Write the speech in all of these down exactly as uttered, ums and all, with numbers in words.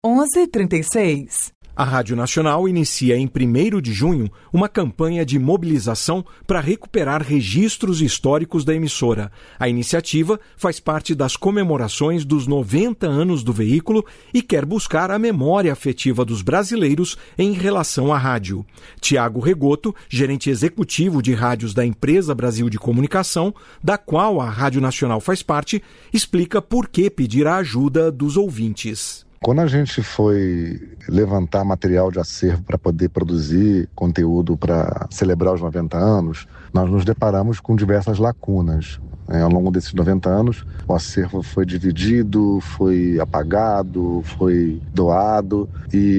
onze e trinta e seis. A Rádio Nacional inicia em primeiro de junho uma campanha de mobilização para recuperar registros históricos da emissora. A iniciativa faz parte das comemorações dos noventa anos do veículo e quer buscar a memória afetiva dos brasileiros em relação à rádio. Tiago Regoto, gerente executivo de rádios da Empresa Brasil de Comunicação, da qual a Rádio Nacional faz parte, explica por que pedir a ajuda dos ouvintes. Quando a gente foi levantar material de acervo para poder produzir conteúdo para celebrar os noventa anos, nós nos deparamos com diversas lacunas. É, ao longo desses noventa anos, o acervo foi dividido, foi apagado, foi doado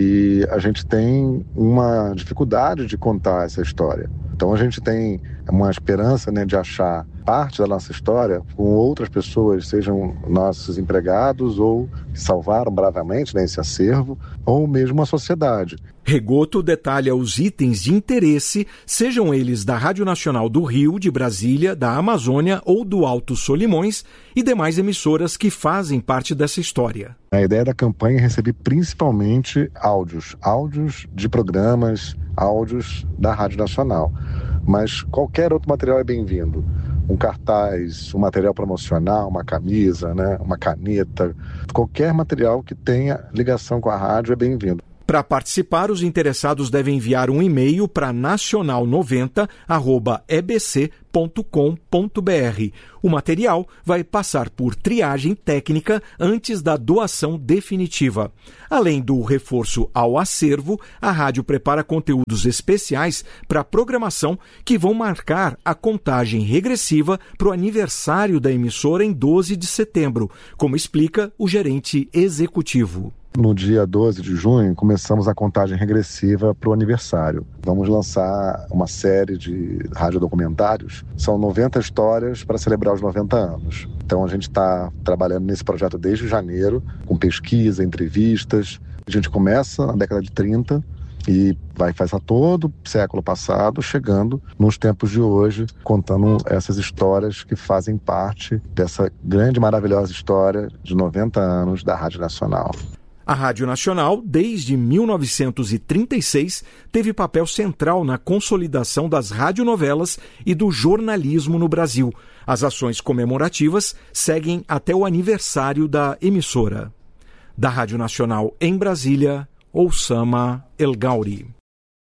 e a gente tem uma dificuldade de contar essa história. Então a gente tem uma esperança, né, de achar parte da nossa história com outras pessoas, sejam nossos empregados ou que salvaram bravamente, né, esse acervo, ou mesmo a sociedade. Regoto detalha os itens de interesse, sejam eles da Rádio Nacional do Rio, de Brasília, da Amazônia ou do Alto Solimões e demais emissoras que fazem parte dessa história. A ideia da campanha é receber principalmente áudios, áudios de programas, áudios da Rádio Nacional. Mas qualquer outro material é bem-vindo. Um cartaz, um material promocional, uma camisa, né, uma caneta, qualquer material que tenha ligação com a rádio é bem-vindo. Para participar, os interessados devem enviar um e-mail para nacional noventa arroba e b c ponto com ponto b r. O material vai passar por triagem técnica antes da doação definitiva. Além do reforço ao acervo, a rádio prepara conteúdos especiais para a programação que vão marcar a contagem regressiva para o aniversário da emissora em doze de setembro, como explica o gerente executivo. No dia doze de junho, começamos a contagem regressiva para o aniversário. Vamos lançar uma série de radiodocumentários. São noventa histórias para celebrar os noventa anos. Então a gente está trabalhando nesse projeto desde janeiro, com pesquisa, entrevistas. A gente começa na década de trinta e vai passar todo o século passado, chegando nos tempos de hoje, contando essas histórias que fazem parte dessa grande e maravilhosa história de noventa anos da Rádio Nacional. A Rádio Nacional, desde mil novecentos e trinta e seis, teve papel central na consolidação das radionovelas e do jornalismo no Brasil. As ações comemorativas seguem até o aniversário da emissora. Da Rádio Nacional em Brasília, Oussama El Gauri.